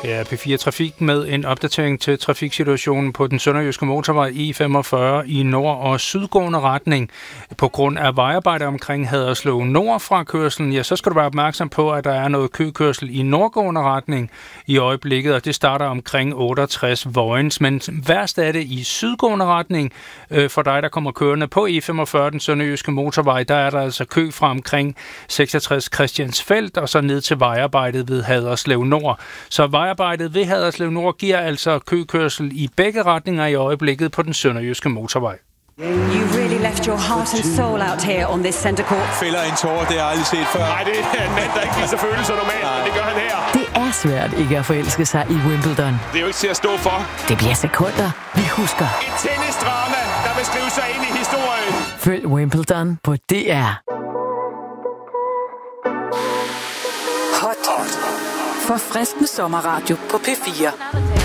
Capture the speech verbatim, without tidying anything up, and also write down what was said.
Det er P fire Trafik med en opdatering til trafiksituationen på den sønderjyske motorvej E femogfyrre i nord- og sydgående retning. På grund af vejarbejde omkring Haderslev Nord fra kørslen, ja, så skal du være opmærksom på, at der er noget køkørsel i nordgående retning i øjeblikket, og det starter omkring otteogtres Vojens. Men værst er det i sydgående retning. For dig, der kommer kørende på E femogfyrre, den sønderjyske motorvej, der er der altså kø fra omkring seksogtres Christiansfeld og så ned til vejarbejdet ved Haderslev Nord. Så vejarbejdet ved Haderslev Nord giver altså køkørsel i begge retninger i øjeblikket på den sønderjyske motorvej. You really left your heart and soul out here on this center court. Fælder en tårer, det har jeg aldrig set før. Nej, det er en mand, der ikke viser følelser normalt, men det gør han her. Det er svært ikke at forelske sig i Wimbledon. Det er jo ikke til at stå for. Det bliver sekunder, vi husker. Et tennisdrama, der vil skrive sig ind i historien. Følg Wimbledon på D R. Hot. Forfriskende sommerradio på P fire.